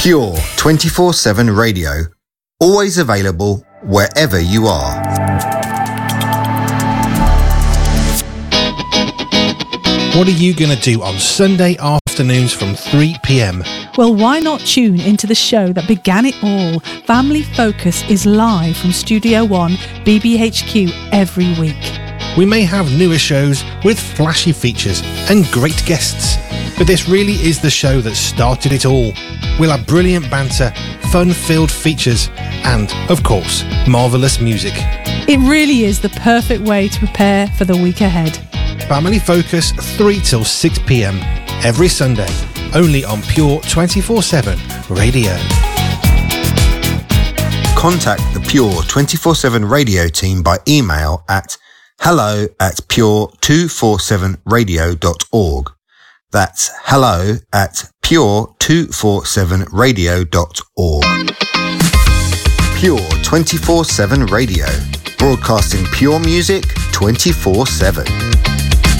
Pure 24/7 radio, always available wherever you are. What are you going to do on Sunday afternoons from 3 p.m? Well, why not tune into the show that began it all? Family Focus is live from Studio One, BBHQ, every week. We may have newer shows with flashy features and great guests, but this really is the show that started it all. We'll have brilliant banter, fun-filled features, and, of course, marvellous music. It really is the perfect way to prepare for the week ahead. Family Focus 3 till 6 p.m. every Sunday, only on Pure 24/7 radio. Contact the Pure 24/7 radio team by email at hello@pure247radio.org. That's hello@pure247radio.org. Pure 24/7 radio, broadcasting pure music 24/7.